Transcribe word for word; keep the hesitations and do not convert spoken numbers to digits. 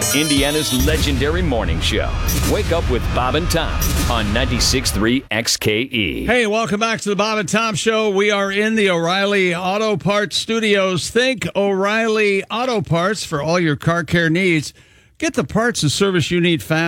Indiana's legendary morning show. Wake up with Bob and Tom on ninety-six point three X K E. Hey, welcome back to the Bob and Tom Show. We are in the O'Reilly Auto Parts studios. Think O'Reilly Auto Parts for all your car care needs. Get the parts and service you need fast.